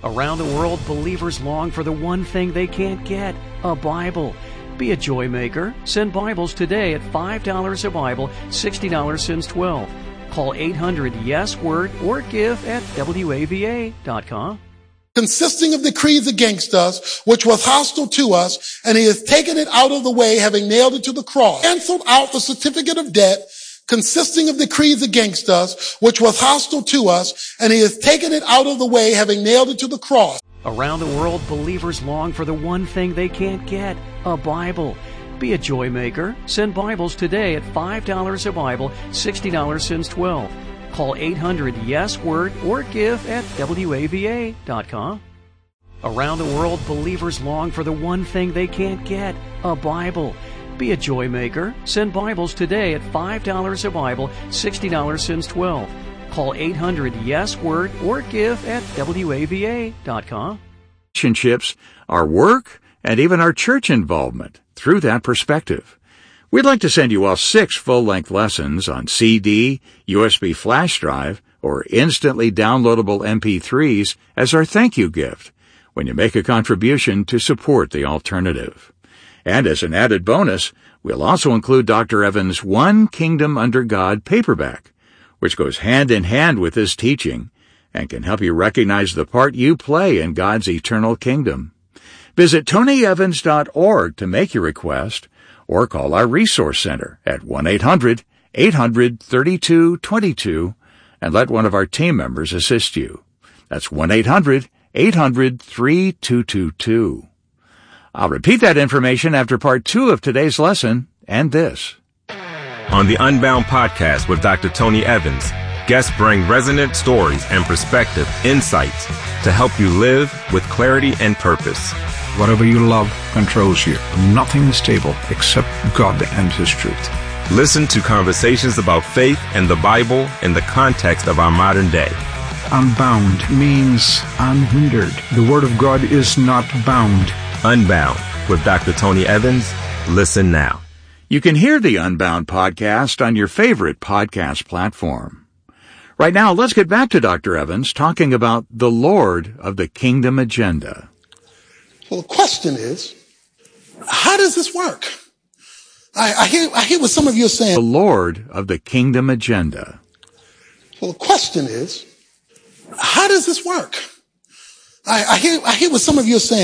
Around the world, believers long for the one thing they can't get, a Bible. Be a joy maker. Send Bibles today at $5 a Bible, $60 since 12. Call 800-YES-WORD or give at WAVA.com. Consisting of decrees against us, which was hostile to us, and he has taken it out of the way, having nailed it to the cross. Canceled out the certificate of debt, consisting of decrees against us, which was hostile to us, and he has taken it out of the way, having nailed it to the cross. Around the world, believers long for the one thing they can't get, a Bible. Be a joy maker. Send Bibles today at $5 a Bible, $60 since 12. Call 800-YES-WORD or give at WAVA.com. Around the world, believers long for the one thing they can't get, a Bible. Be a joy maker. Send Bibles today at $5 a Bible, $60 since 12. Call 800-YES-WORD or give at WAVA.com. Relationships, our work, and even our church involvement through that perspective. We'd like to send you all 6 full-length lessons on CD, USB flash drive, or instantly downloadable MP3s as our thank you gift when you make a contribution to support the alternative. And as an added bonus, we'll also include Dr. Evans' One Kingdom Under God paperback, which goes hand in hand with this teaching and can help you recognize the part you play in God's eternal kingdom. Visit TonyEvans.org to make your request, or call our Resource Center at 1-800-800-3222 and let one of our team members assist you. That's 1-800-800-3222. I'll repeat that information after part 2 of today's lesson and this. On the Unbound podcast with Dr. Tony Evans, guests bring resonant stories and perspective, insights to help you live with clarity and purpose. Whatever you love controls you. Nothing is stable except God and His truth. Listen to conversations about faith and the Bible in the context of our modern day. Unbound means unhindered. The Word of God is not bound. Unbound with Dr. Tony Evans. Listen now. You can hear the Unbound podcast on your favorite podcast platform. Right now, let's get back to Dr. Evans talking about the Lord of the Kingdom agenda. Well, the question is, how does this work? I hear what some of you are saying. The Lord of the Kingdom agenda. Well, the question is, how does this work? I hear what some of you are saying.